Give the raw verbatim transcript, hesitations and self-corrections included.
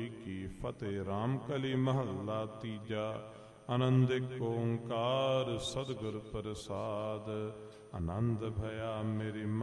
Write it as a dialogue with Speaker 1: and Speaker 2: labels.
Speaker 1: ਜੀ ਕੀ ਫਤਿਹ। ਰਾਮ ਕਲੀ ਮਹੱਲਾ ਤੀਜਾ। ਆਨੰਦ ਏਕ ਓੰਕਾਰ ਸਤਿਗੁਰ ਪ੍ਰਸਾਦ। ਆਨੰਦ ਭਇਆ ਮੇਰੀ